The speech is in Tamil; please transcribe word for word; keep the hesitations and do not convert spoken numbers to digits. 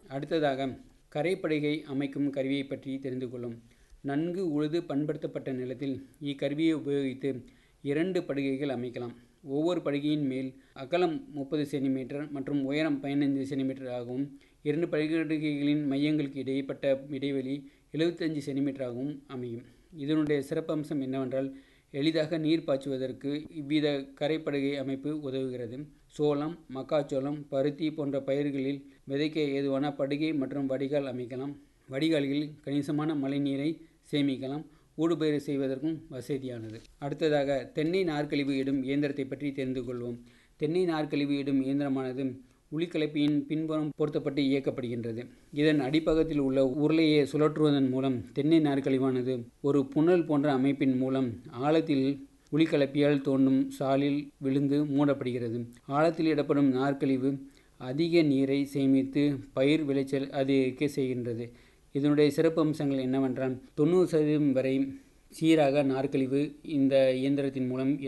அடுத்ததாக கரைப்படுகை அமைக்கும் கருவியை பற்றி தெரிந்து கொள்ளும். நன்கு உழுது பண்படுத்தப்பட்ட நிலத்தில் இக்கருவியை உபயோகித்து இரண்டு படுகைகள் அமைக்கலாம். ஒவ்வொரு படுகையின் மேல் அகலம் முப்பது சென்டிமீட்டர் மற்றும் உயரம் பதினைந்து சென்டிமீட்டர் ஆகவும், இரண்டு படுகைகளின் மையங்களுக்கு இடைப்பட்ட இடைவெளி எழுபத்தஞ்சு சென்டிமீட்டர் ஆகவும் அமையும். இதனுடைய சிறப்பம்சம் என்னவென்றால், எளிதாக நீர் பாய்ச்சுவதற்கு இவ்வித கரைப்படுகை அமைப்பு உதவுகிறது. சோளம், மக்காச்சோளம், பருத்தி போன்ற பயிர்களில் விதைக்க ஏதுவான படுகை மற்றும் வடிகால் அமைக்கலாம். வடிகால்களில் கணிசமான மழைநீரை சேமிக்கலாம். ஊடுபயிர் செய்வதற்கும் வசதியானது. அடுத்ததாக தென்னை நார்க்கழிவு இடும் இயந்திரத்தை பற்றி தெரிந்து கொள்வோம். தென்னை நார்க்கழிவு இடும் இயந்திரமானது உளிக்கலப்பியின் பின்புறம் பொருத்தப்பட்டு இயக்கப்படுகின்றது. இதன் அடிப்பக்கத்தில் உள்ள உருளையை சுழற்றுவதன் மூலம் தென்னை நார்க்கழிவானது ஒரு புனல் போன்ற அமைப்பின் மூலம் ஆழத்தில் உளிக்கலப்பியால் தோண்டும் சாலில் விழுந்து மூடப்படுகிறது. ஆழத்தில் இடப்படும் நார்க்கழிவு அதிக நீரை சேமித்து பயிர் விளைச்சல் அதிகரிக்க செய்கின்றது. இதனுடைய சிறப்பு அம்சங்கள் என்னவென்றால், தொண்ணூறு சதவீதம் வரை சீராக நார்க்கழிவு இந்த இயந்திரத்தின் மூலம்